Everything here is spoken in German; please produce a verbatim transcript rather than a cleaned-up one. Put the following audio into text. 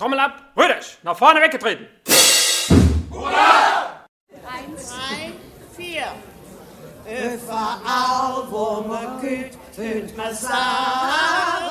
Trommel ab, Rüdisch, nach vorne weggetreten. Hurra! Eins, drei, vier. Überall, wo man geht, hört man sagen.